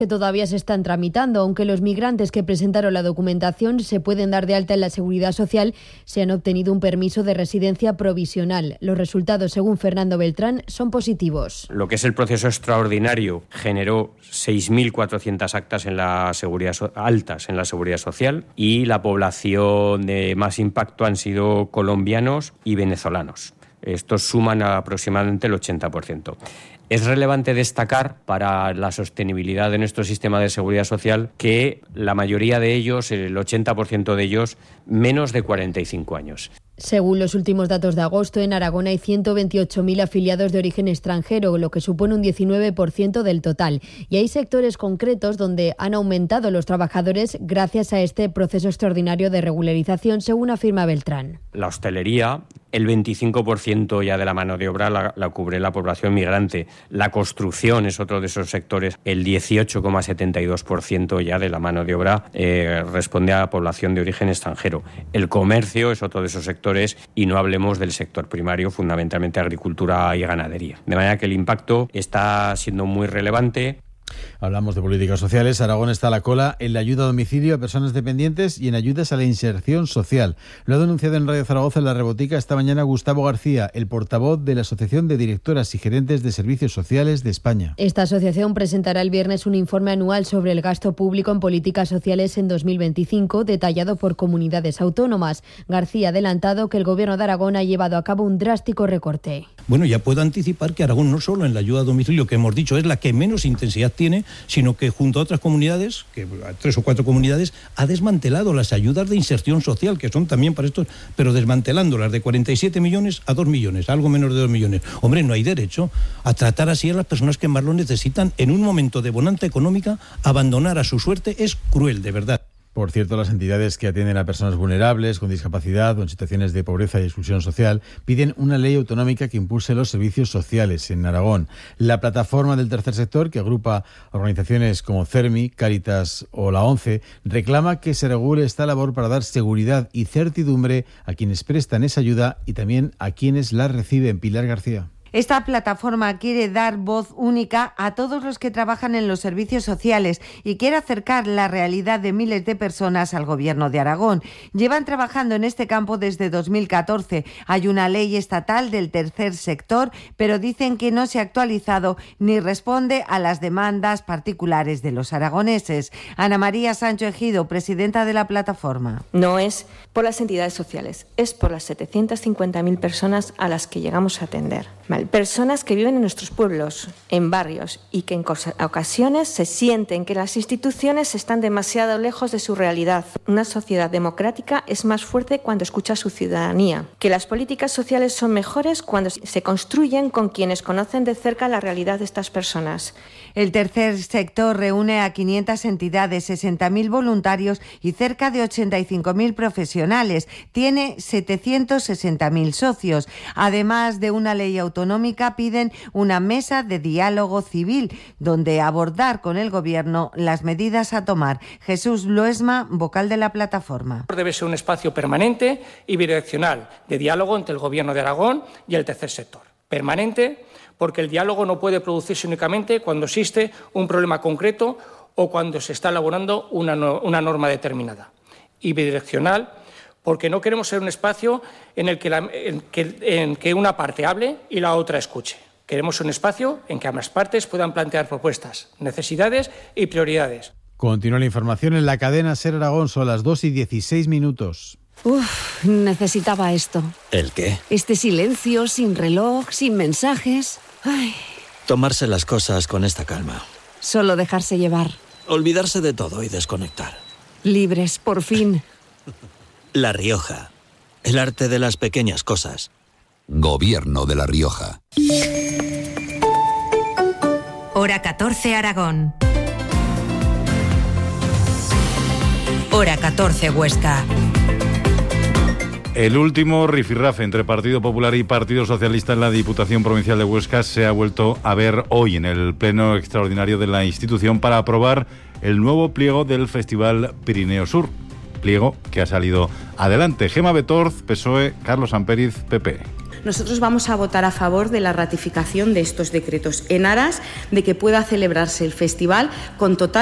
Que todavía se están tramitando, aunque los migrantes que presentaron la documentación se pueden dar de alta en la Seguridad Social, se han obtenido un permiso de residencia provisional. Los resultados, según Fernando Beltrán, son positivos. Lo que es el proceso extraordinario generó 6.400 actas en la altas en la Seguridad Social, y la población de más impacto han sido colombianos y venezolanos. Estos suman aproximadamente el 80%. Es relevante destacar para la sostenibilidad de nuestro sistema de seguridad social que la mayoría de ellos, el 80% de ellos, menos de 45 años. Según los últimos datos de agosto, en Aragón hay 128.000 afiliados de origen extranjero, lo que supone un 19% del total. Y hay sectores concretos donde han aumentado los trabajadores gracias a este proceso extraordinario de regularización, según afirma Beltrán. La hostelería, el 25% ya de la mano de obra la cubre la población migrante. La construcción es otro de esos sectores. El 18,72% ya de la mano de obra responde a la población de origen extranjero. El comercio es otro de esos sectores, y no hablemos del sector primario, fundamentalmente agricultura y ganadería. De manera que el impacto está siendo muy relevante. Hablamos de políticas sociales. Aragón está a la cola en la ayuda a domicilio a personas dependientes y en ayudas a la inserción social. Lo ha denunciado en Radio Zaragoza en La Rebotica esta mañana Gustavo García, el portavoz de la Asociación de Directoras y Gerentes de Servicios Sociales de España. Esta asociación presentará el viernes un informe anual sobre el gasto público en políticas sociales en 2025, detallado por comunidades autónomas. García ha adelantado que el Gobierno de Aragón ha llevado a cabo un drástico recorte. Bueno, ya puedo anticipar que Aragón no solo en la ayuda a domicilio, que hemos dicho es la que menos intensidad tiene, sino que junto a otras comunidades, que 3 o 4 comunidades, ha desmantelado las ayudas de inserción social, que son también para estos, pero desmantelándolas de 47 millones a 2 millones, algo menos de 2 millones. Hombre, no hay derecho a tratar así a las personas que más lo necesitan en un momento de bonanza económica. Abandonar a su suerte es cruel, de verdad. Por cierto, las entidades que atienden a personas vulnerables, con discapacidad o en situaciones de pobreza y exclusión social piden una ley autonómica que impulse los servicios sociales en Aragón. La plataforma del tercer sector, que agrupa organizaciones como CERMI, Cáritas o la ONCE, reclama que se regule esta labor para dar seguridad y certidumbre a quienes prestan esa ayuda y también a quienes la reciben. Pilar García. Esta plataforma quiere dar voz única a todos los que trabajan en los servicios sociales y quiere acercar la realidad de miles de personas al Gobierno de Aragón. Llevan trabajando en este campo desde 2014. Hay una ley estatal del tercer sector, pero dicen que no se ha actualizado ni responde a las demandas particulares de los aragoneses. Ana María Sancho Ejido, presidenta de la plataforma. No es por las entidades sociales, es por las 750.000 personas a las que llegamos a atender. Personas que viven en nuestros pueblos, en barrios, y que en ocasiones se sienten que las instituciones están demasiado lejos de su realidad. Una sociedad democrática es más fuerte cuando escucha a su ciudadanía. Que las políticas sociales son mejores cuando se construyen con quienes conocen de cerca la realidad de estas personas. El tercer sector reúne a 500 entidades, 60.000 voluntarios y cerca de 85.000 profesionales. Tiene 760.000 socios. Además de una ley autonómica, piden una mesa de diálogo civil donde abordar con el Gobierno las medidas a tomar. Jesús Loesma, vocal de la plataforma. Debe ser un espacio permanente y bidireccional de diálogo entre el Gobierno de Aragón y el tercer sector. Permanente, porque el diálogo no puede producirse únicamente cuando existe un problema concreto o cuando se está elaborando una norma determinada. Y bidireccional, porque no queremos ser un espacio en el que una parte hable y la otra escuche. Queremos un espacio en que ambas partes puedan plantear propuestas, necesidades y prioridades. Continúa la información en la cadena SER Aragón, son las 2:16. Necesitaba esto. ¿El qué? Este silencio, sin reloj, sin mensajes. Ay. Tomarse las cosas con esta calma. Solo dejarse llevar. Olvidarse de todo y desconectar. Libres, por fin. La Rioja. El arte de las pequeñas cosas. Gobierno de La Rioja. Hora 14 Aragón. Hora 14 Huesca. El último rifirrafe entre Partido Popular y Partido Socialista en la Diputación Provincial de Huesca se ha vuelto a ver hoy en el pleno extraordinario de la institución para aprobar el nuevo pliego del Festival Pirineo Sur. Pliego que ha salido adelante. Gema Betorz, PSOE, Carlos Ampériz, PP. nosotros vamos a votar a favor de la ratificación de estos decretos en aras de que pueda celebrarse el festival con total